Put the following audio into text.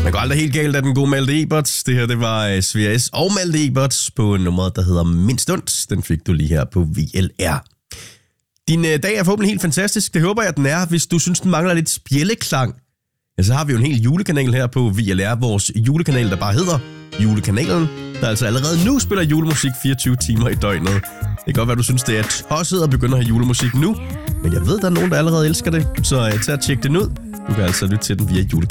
Man går aldrig helt galt af den gode Malte Ebert. Det her, det var Svea S. og Malte Ebert på nummeret, der hedder Mindst Ondt. Den fik du lige her på VLR. Din dag er forhåbentlig helt fantastisk. Det håber jeg, den er. Hvis du synes, den mangler lidt spjælleklang, ja, så har vi jo en hel julekanal her på VLR. Vores julekanal, der bare hedder Julekanalen, der altså allerede nu spiller julemusik 24 timer i døgnet. Det kan godt være, du synes, det er tosset at begynde at have julemusik nu, men jeg ved, der er nogen, der allerede elsker det. Så tag og tjek den ud. Du kan altså lytte til den via